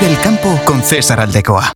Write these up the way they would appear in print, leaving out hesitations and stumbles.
Vive el campo con César Aldecoa.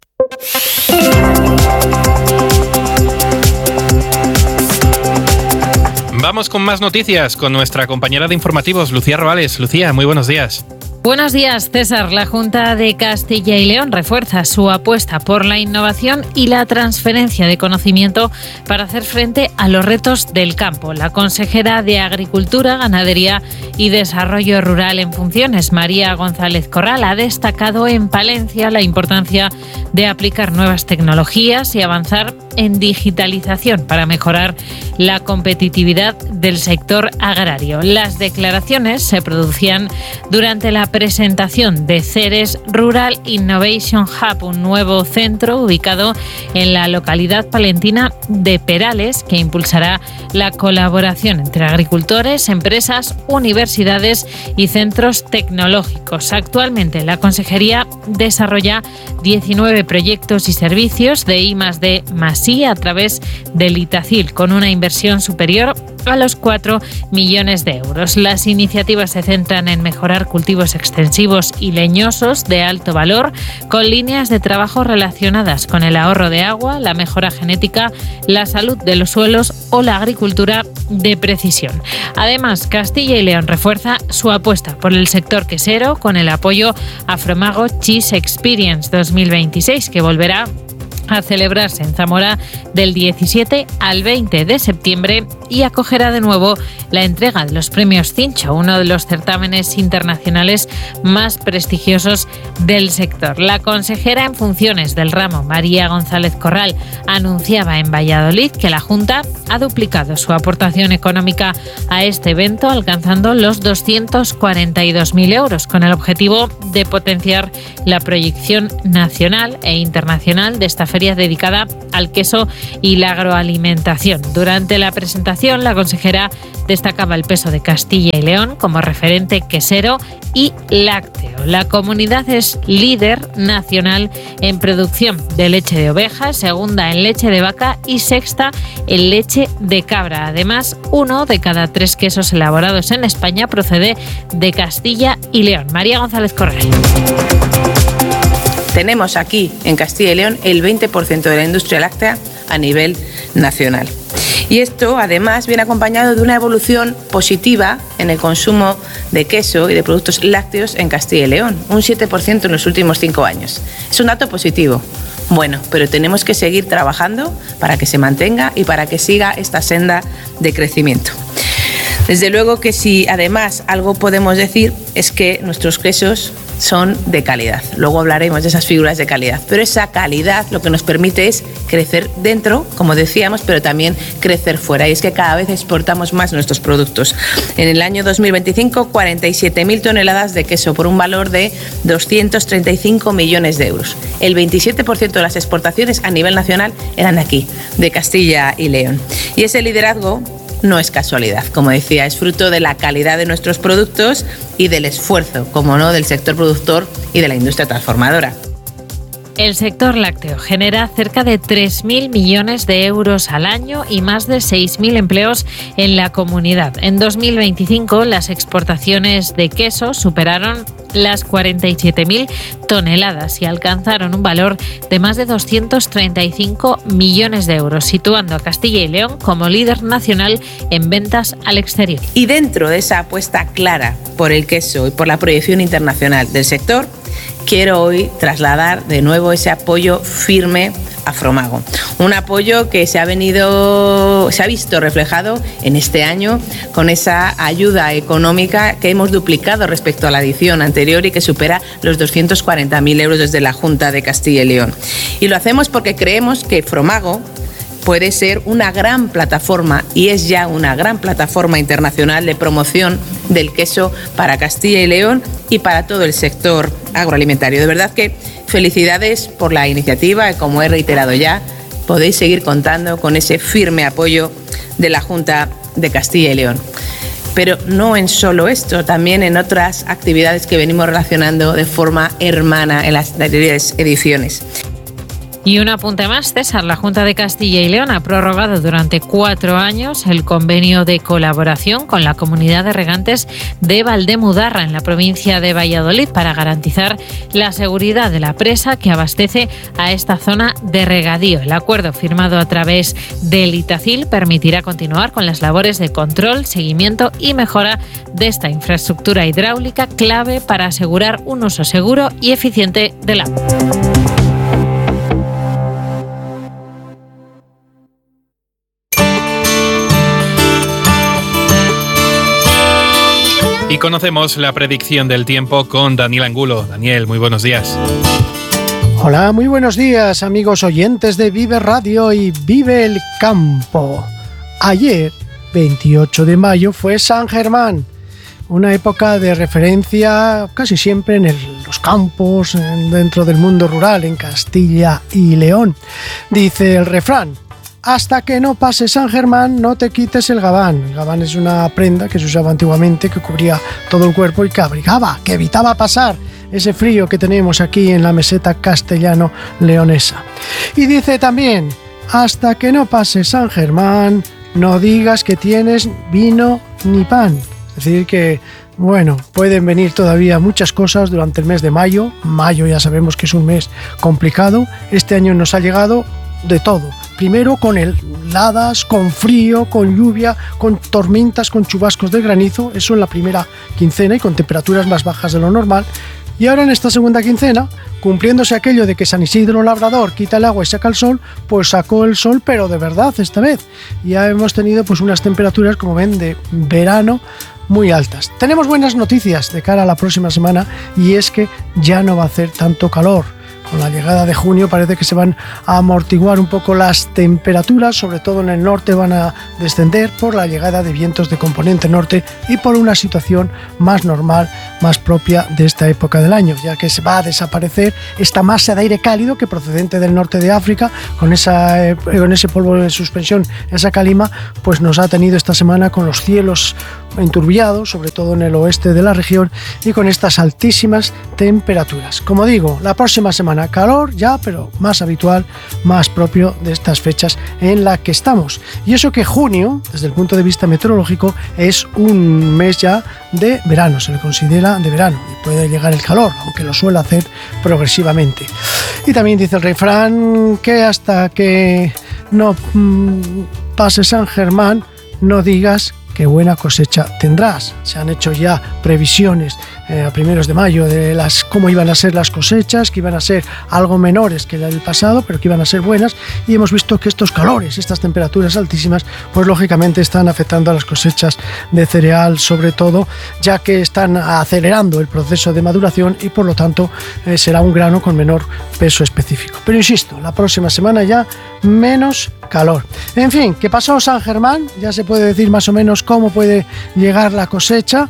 Vamos con más noticias con nuestra compañera de informativos, Lucía Roales. Lucía, muy buenos días. Buenos días, César. La Junta de Castilla y León refuerza su apuesta por la innovación y la transferencia de conocimiento para hacer frente a los retos del campo. La consejera de Agricultura, Ganadería y Desarrollo Rural en funciones, María González Corral, ha destacado en Palencia la importancia de aplicar nuevas tecnologías y avanzar en digitalización para mejorar la competitividad del sector agrario. Las declaraciones se producían durante la presentación de Ceres Rural Innovation Hub, un nuevo centro ubicado en la localidad palentina de Perales, que impulsará la colaboración entre agricultores, empresas, universidades y centros tecnológicos. Actualmente, la Consejería desarrolla 19 proyectos y servicios de I+D+I a través del Itacil, con una inversión superior a los 4 millones de euros. Las iniciativas se centran en mejorar cultivos extensivos y leñosos de alto valor, con líneas de trabajo relacionadas con el ahorro de agua, la mejora genética, la salud de los suelos o la agricultura de precisión. Además, Castilla y León refuerza su apuesta por el sector quesero con el apoyo a Fromago Cheese Experience 2026, que volverá a celebrarse en Zamora del 17 al 20 de septiembre y acogerá de nuevo la entrega de los premios Cincho, uno de los certámenes internacionales más prestigiosos del sector. La consejera en funciones del ramo, María González Corral, anunciaba en Valladolid que la Junta ha duplicado su aportación económica a este evento, alcanzando los 242.000 euros, con el objetivo de potenciar la proyección nacional e internacional de esta feria dedicada al queso y la agroalimentación. Durante la presentación, la consejera destacaba el peso de Castilla y León como referente quesero y lácteo. La comunidad es líder nacional en producción de leche de oveja, segunda en leche de vaca y sexta en leche de cabra. Además, 1 de cada 3 quesos elaborados en España procede de Castilla y León. María González Corral. Tenemos aquí en Castilla y León el 20% de la industria láctea a nivel nacional. Y esto, además, viene acompañado de una evolución positiva en el consumo de queso y de productos lácteos en Castilla y León, un 7% en los últimos 5 años. Es un dato positivo. Bueno, pero tenemos que seguir trabajando para que se mantenga y para que siga esta senda de crecimiento. Desde luego que si además algo podemos decir es que nuestros quesos son de calidad. Luego hablaremos de esas figuras de calidad. Pero esa calidad lo que nos permite es crecer dentro, como decíamos, pero también crecer fuera. Y es que cada vez exportamos más nuestros productos. En el año 2025, 47.000 toneladas de queso por un valor de 235 millones de euros. El 27% de las exportaciones a nivel nacional eran de aquí, de Castilla y León. Y ese liderazgo no es casualidad, como decía, es fruto de la calidad de nuestros productos y del esfuerzo, como no, del sector productor y de la industria transformadora. El sector lácteo genera cerca de 3.000 millones de euros al año y más de 6.000 empleos en la comunidad. En 2025, las exportaciones de queso superaron las 47.000 toneladas y alcanzaron un valor de más de 235 millones de euros, situando a Castilla y León como líder nacional en ventas al exterior. Y dentro de esa apuesta clara por el queso y por la proyección internacional del sector, quiero hoy trasladar de nuevo ese apoyo firme a Fromago. Un apoyo que se ha visto reflejado en este año con esa ayuda económica que hemos duplicado respecto a la edición anterior y que supera los 240.000 euros desde la Junta de Castilla y León. Y lo hacemos porque creemos que Fromago puede ser una gran plataforma, y es ya una gran plataforma internacional de promoción del queso para Castilla y León y para todo el sector agroalimentario. De verdad que felicidades por la iniciativa y, como he reiterado ya, podéis seguir contando con ese firme apoyo de la Junta de Castilla y León. Pero no en solo esto, también en otras actividades que venimos relacionando de forma hermana en las anteriores ediciones. Y un apunte más, César. La Junta de Castilla y León ha prorrogado durante 4 años el convenio de colaboración con la comunidad de regantes de Valdemudarra, en la provincia de Valladolid, para garantizar la seguridad de la presa que abastece a esta zona de regadío. El acuerdo firmado a través del Itacil permitirá continuar con las labores de control, seguimiento y mejora de esta infraestructura hidráulica clave para asegurar un uso seguro y eficiente del agua. Y conocemos la predicción del tiempo con Daniel Angulo. Daniel, muy buenos días. Hola, muy buenos días, amigos oyentes de Vive Radio y Vive el Campo. Ayer, 28 de mayo, fue San Germán, una época de referencia casi siempre en los campos, dentro del mundo rural, en Castilla y León. Dice el refrán: hasta que no pase San Germán, no te quites el gabán. El gabán es una prenda que se usaba antiguamente, que cubría todo el cuerpo y que abrigaba, que evitaba pasar ese frío que tenemos aquí en la meseta castellano-leonesa. Y dice también: hasta que no pase San Germán, no digas que tienes vino ni pan. Es decir que, bueno, pueden venir todavía muchas cosas durante el mes de mayo. Mayo ya sabemos que es un mes complicado. Este año nos ha llegado de todo. Primero con heladas, con frío, con lluvia, con tormentas, con chubascos de granizo. Eso en la primera quincena y con temperaturas más bajas de lo normal. Y ahora en esta segunda quincena, cumpliéndose aquello de que San Isidro Labrador quita el agua y saca el sol, pues sacó el sol, pero de verdad esta vez. Ya hemos tenido pues unas temperaturas, como ven, de verano muy altas. Tenemos buenas noticias de cara a la próxima semana, y es que ya no va a hacer tanto calor. Con la llegada de junio parece que se van a amortiguar un poco las temperaturas, sobre todo en el norte van a descender por la llegada de vientos de componente norte y por una situación más normal, más propia de esta época del año, ya que se va a desaparecer esta masa de aire cálido que procedente del norte de África, con ese polvo de suspensión, esa calima, pues nos ha tenido esta semana con los cielos enturbiados, sobre todo en el oeste de la región, y con estas altísimas temperaturas. Como digo, la próxima semana calor ya, pero más habitual, más propio de estas fechas en la que estamos. Y eso que junio, desde el punto de vista meteorológico, es un mes ya de verano, se le considera de verano, y puede llegar el calor, aunque lo suele hacer progresivamente. Y también dice el refrán que hasta que no pase San Germán, no digas qué buena cosecha tendrás. Se han hecho ya previsiones a primeros de mayo de cómo iban a ser las cosechas, que iban a ser algo menores que el pasado, pero que iban a ser buenas, y hemos visto que estos calores, estas temperaturas altísimas, pues lógicamente están afectando a las cosechas de cereal, sobre todo, ya que están acelerando el proceso de maduración y por lo tanto será un grano con menor peso específico. Pero insisto, la próxima semana ya menos calor. En fin, que pasó San Germán, ya se puede decir más o menos cómo puede llegar la cosecha,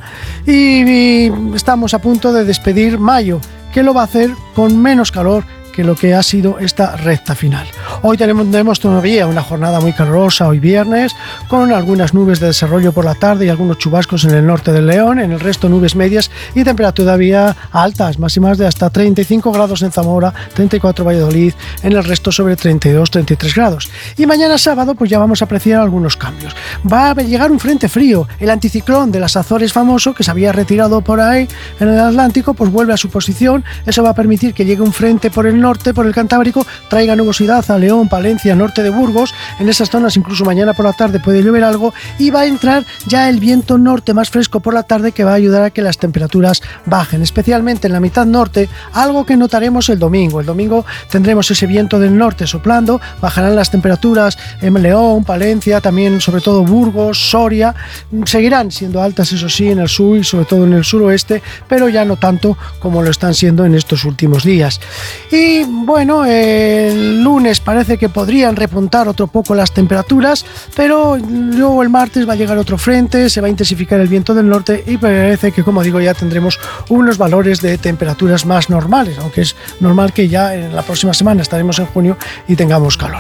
y estamos a punto de despedir mayo, que lo va a hacer con menos calor que lo que ha sido esta recta final. Hoy tenemos todavía una jornada muy calurosa, hoy viernes, con algunas nubes de desarrollo por la tarde y algunos chubascos en el norte del León, en el resto nubes medias y temperaturas todavía altas, máximas de hasta 35 grados en Zamora, 34 Valladolid, en el resto sobre 32-33 grados. Y mañana sábado pues ya vamos a apreciar algunos cambios. Va a llegar un frente frío, el anticiclón de las Azores famoso, que se había retirado por ahí en el Atlántico, pues vuelve a su posición. Eso va a permitir que llegue un frente por el norte, por el Cantábrico, traiga nubosidad a León, Palencia, norte de Burgos. En esas zonas incluso mañana por la tarde puede llover algo, y va a entrar ya el viento norte más fresco por la tarde, que va a ayudar a que las temperaturas bajen, especialmente en la mitad norte, algo que notaremos el domingo. El domingo tendremos ese viento del norte soplando, bajarán las temperaturas en León, Palencia, también sobre todo Burgos, Soria, seguirán siendo altas eso sí en el sur y sobre todo en el suroeste, pero ya no tanto como lo están siendo en estos últimos días. Y bueno, el lunes parece que podrían repuntar otro poco las temperaturas, pero luego el martes va a llegar otro frente, se va a intensificar el viento del norte y parece que, como digo, ya tendremos unos valores de temperaturas más normales, aunque es normal que ya en la próxima semana estaremos en junio y tengamos calor.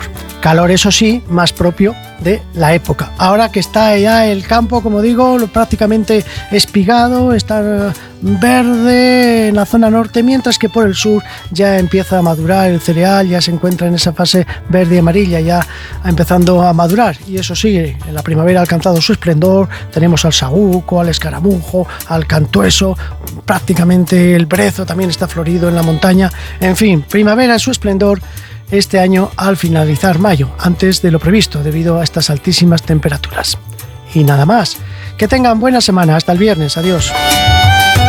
calor, eso sí, más propio de la época. Ahora que está ya el campo, como digo, prácticamente espigado, está verde en la zona norte, mientras que por el sur ya empieza a madurar el cereal, ya se encuentra en esa fase verde y amarilla, ya empezando a madurar. Y eso sí, en la primavera ha alcanzado su esplendor. Tenemos al saúco, al escaramujo, al cantueso, prácticamente el brezo también está florido en la montaña. En fin, primavera en su esplendor este año al finalizar mayo, antes de lo previsto debido a estas altísimas temperaturas. Y nada más, que tengan buena semana, hasta el viernes, adiós.